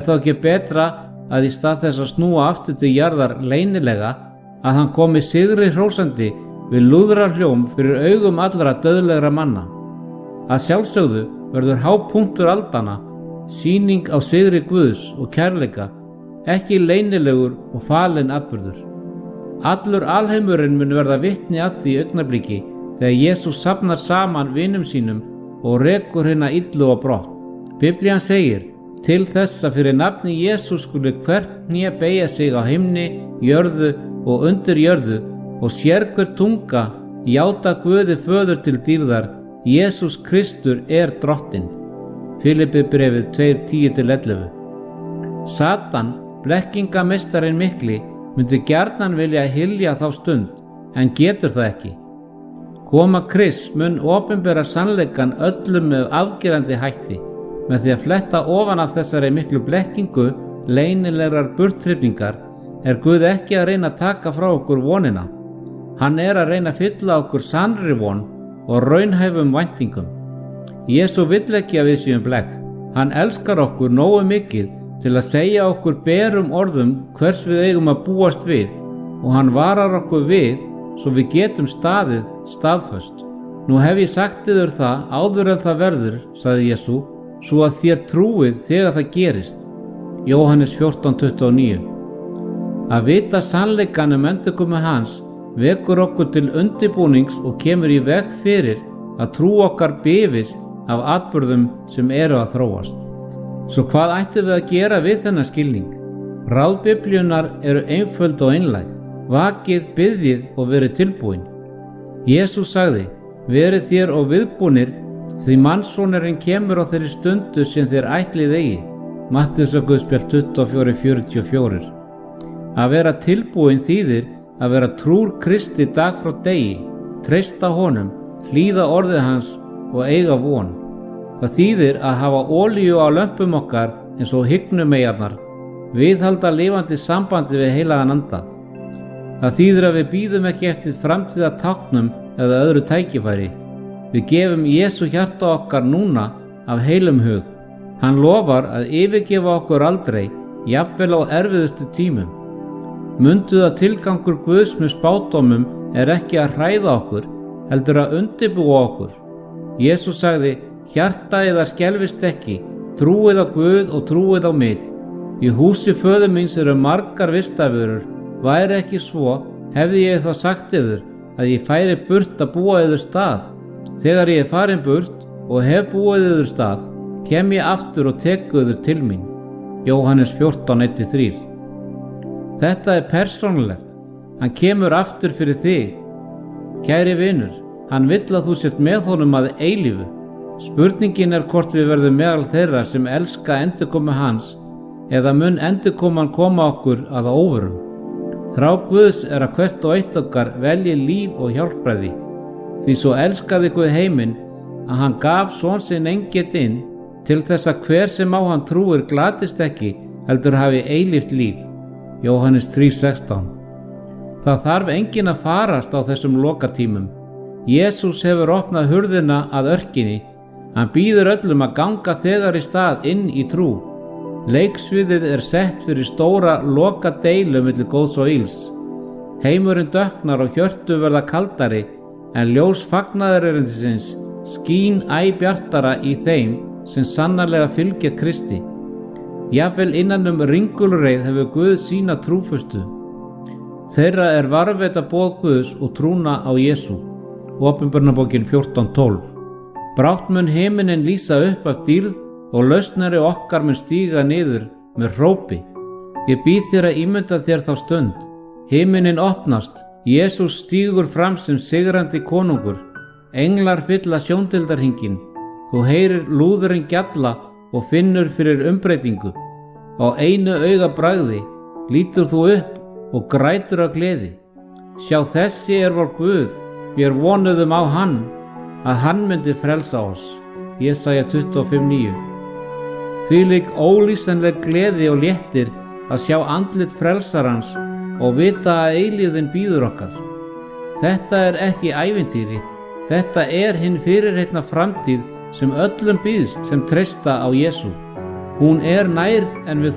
þá ekki betra að í stað þess að snúa aftur til jarðar leynilega, að hann komi sigri hrósandi við lúðrarhljóm fyrir augum allra dauðlegra manna? Að sjálfsögðu verður hápunktur aldanna sýning á sigri Guðs og kærleika, ekki leynilegur og falinn atburður. Allur alheimurinn mun verða vitni að því augnabliki þegar Jesús safnar saman vinum sínum og rekur hina illu á brott. Biblían segir: til þess að fyrir nafni Jesús skuli hvert hné beygja sig á himni, jörðu og undir jörðu, og sérhver tunga játa Guði Föður til dýrðar, Jesús Kristur er drottinn. Filippibréfið 2:10-11. Satan, blekkingameistarinn mikli, myndi gjarnan vilja hylja þá stund, en getur það ekki. Koma Krists mun opinbera sannleikann öllum með afgerandi hætti. Með því að fletta ofan af þessari miklu blekkingu leynilegrar burthrifningar er Guð ekki að reyna að taka frá okkur vonina. Hann er að reyna að fylla okkur sannri von og raunhæfum væntingum. Jesú vill ekki að við séum blekkt. Hann elskar okkur nógu mikið til að segja okkur berum orðum hvers við eigum að búast við, og hann varar okkur við svo við getum staðið staðföst. Nú hef ég sagt yður það áður en það verður, sagði Jesú, svo að þér trúið þegar það gerist. Jóhannes 14:29. Að vita sannleikann endurkomu hans vekur okkur til undirbúnings og kemur í veg fyrir að trú okkar bifist af atburðum sem eru að þróast. Svo hvað ættum við að gera við þennan skilning? Ráð Biblíunnar eru einföld og einlæg. Vakið, biðjið og verið tilbúin. Jesús sagði: verið þér og viðbúnir, því mannssonurinn kemur á þeirri stundu sem þér ætlið eigi. Matteusarguðspjall 24:44. Að vera tilbúin þýðir að vera trúr Kristi dag frá degi, treysta honum, hlýða orðið hans og eiga von. Það þýðir að hafa olíu á lömpum okkar eins og hyggnumeyjarnar, viðhalda lifandi sambandi við heilagan anda. Það þýðir að við bíðum ekki eftir framtíðartáknum eða öðru tækifæri. Við gefum Jesú hjarta okkar núna af heilum hug. Hann lofar að yfirgefa okkur aldrei, jafnvel á erfiðustu tímum. Mundu að tilgangur Guðs með spádómum er ekki að hræða okkur, heldur að undirbúa okkur. Jesús sagði: hjarta yðar skelfist ekki, trúið á Guð og trúið á mig. Í húsi föður míns eru margar vistarverur. Væri ekki svo, hefði ég þá sagt yður að ég færi burt að búa yður stað. Þegar ég er farin burt og hef búið yður stað, kem ég aftur og teku yður til mín. Jóhannes 14:1-3. Þetta er persónulegt. Hann kemur aftur fyrir þig. Kæri vinur, hann vill að þú sért með honum að eilífu. Spurningin er hvort við verðum meðal þeirra sem elska endurkomu hans, eða mun endurkoman koma okkur að óvörum. Þrá Guðs er að hvert og eitt okkar velji líf og hjálpræði. Því svo elskaði Guð heiminn að hann gaf son sinn enginn til þess að hver sem á hann trúir glatist ekki, heldur hafi eilíft líf. Jóhannes 3:16. Það þarf enginn að farast á þessum lokatímum. Jesús hefur opnað hurðina að örkinni. Hann býður öllum að ganga þegar í stað inn í trú. Leiksviðið er sett fyrir stóra loka deilu milli góðs og ills. Heimurinn dökknar og hjörtu verða kaldari, en ljós fagnaðarerindisins skín æ bjartara í þeim sem sannarlega fylgja Kristi. Jafnvel innan ringulreið hefur Guð sína trúfustu. Þeirra er varðveita boð Guðs og trúna á Jesú. Opinberunarbókin 14:12. Brátt mun himinin lýsa upp af dýrð og lausnari okkar mun stíga niður með hrópi. Ég býð þér að ímynda þér þá stund. Himinin opnast, Jesús stígur fram sem sigrandi konungur. Englar fylla sjóndeildarhringinn. Þú heyrir lúðurinn gjalla og finnur fyrir umbreytingu. Á einu augabragði lítur þú upp og grætur af gleði. Sjá, þessi er vor Guð, við vonuðum á hann, að hann myndi frelsa oss. Jesaja 25:9. Þvílík ólýsanleg gleði og léttir að sjá andlit frelsarans og vita að eilífðin bíður okkar. Þetta er ekki ævintýri, þetta er hinn fyrirheitna framtíð sem öllum býðst sem treysta á Jesú. Hún er nær en við